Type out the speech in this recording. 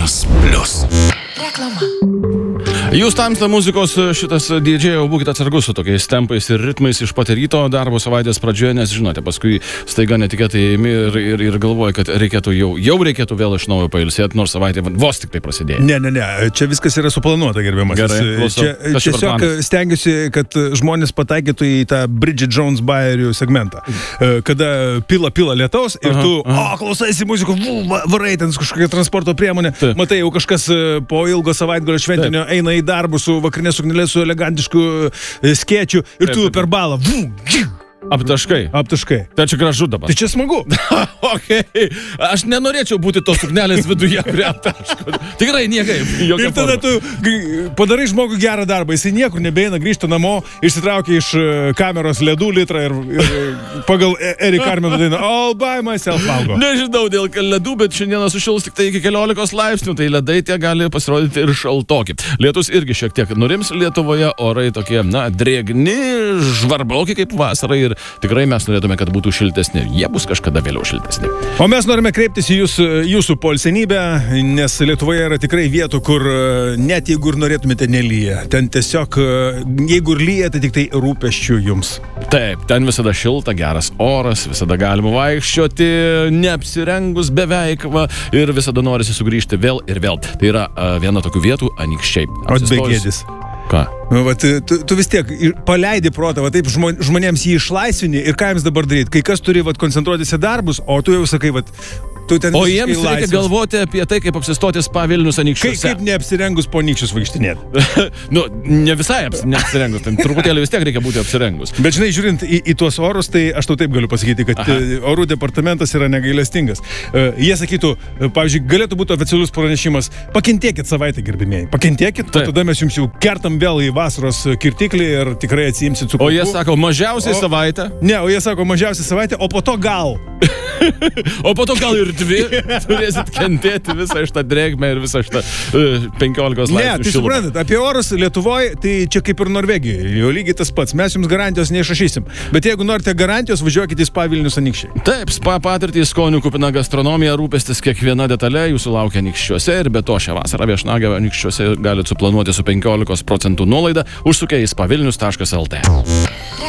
Euras Plus. Reklama. Jūs tamsta muzikos šitas DJ-jau būkite atsargus su tokiais tempais ir ritmais iš pat ryto darbo savaitės pradžioje, nes žinote, paskui staiga netikėtai imi ir galvoja, kad jau reikėtų vėl iš naujo pailsėti, nors savaitė vos tik tai prasidėjo. Ne, čia viskas yra suplanuota, gerbiamas. Gerai, čia tiesiog stengiuosi, kad žmonės pataikytų į tą Bridget Jones Bayerių segmentą. Kada pila lietaus ir tu, klausaisi muzikų, varai ten kažkokia transporto priemonė, matai, jau kažkas po ilgo savaitgalio šventinio eina į darbų su vakarinė suknelė, su elegantišku skėčiu ir tu per balą. Aptaškai. Tai čia gražu dabar. Tai čia smagu. Okay. Aš nenorėčiau būti tos suknelės viduje, kurie aptaško. Tikrai niekai. Ir tada tu padarai žmogui gerą darbą. Jisai niekur nebeina, grįžta namo, išsitraukia iš kameros ledų litrą ir pagal Eric Carmeno dainą All by myself valgo. Nežinau dėl ledų, bet šiandieną sušils tik tai iki 15 laipsnių, tai ledai tie gali pasirodyti ir šaltoki. Lietus irgi šiek tiek nurims Lietuvoje, orai tokie, drėgni, žvarboki kaip vasarai ir tikrai mes norėtume, kad būtų šiltesni. Jie bus kažkada vėliau šiltesni. O mes norime kreiptis į jūsų poilsenybę, nes Lietuvoje yra tikrai vietų, kur net jeigu ir norėtumėte nelyja. Ten tiesiog, jeigu ir lyja, tai tik tai rūpesčių jums. Taip, ten visada šilta, geras oras, visada galima vaikščioti, neapsirengus beveik, ir visada norisi sugrįžti vėl ir vėl. Tai yra viena tokių vietų Anykščiai. Atbėgėdis. Ką? Tu vis tiek paleidi protą, taip žmonėms jį išlaisvini ir ką jiems dabar daryti? Kai kas turi neapsirengus, ten truputėlį vis tiek reikia būti apsirengus. Bet žinai, žiūrint į tuos orus, tai aš tau taip galiu pasakyti, kad orų departamentas yra negailestingas. Jie sakytų, pavyzdžiui, galėtų būti oficialus pranešimas, pakentėkit savaitę, gerbimieji, pakentėkit, tada mes jums jau kertam vėl į vasaros kirtiklį ir tikrai atsiimsit su O jie sako, mažiausiai savaitę? Ne, o jie sako, mažiausiai savaitę, o po to gal. O po to gal ir 2 turėsit kentėti visą šitą drėgmę ir visą šitą 15 laipsnių šilumą. Ne, tai suprantat, apie orus Lietuvoje, tai čia kaip ir Norvegijoje, jau lygiai tas pats. Mes jums garantijos neišrašysim. Bet jeigu norite garantijos, važiuokite į Spa Vilnius Anykščiai. Taip, spa patirtį, skonių kupina gastronomija, rūpestis kiekviena detalė jūsų laukia Anykščiuose ir be to šią vasarą viešnagę Anykščiuose galite suplanuoti su 15% nuolaida užsukę į spavilnius.lt.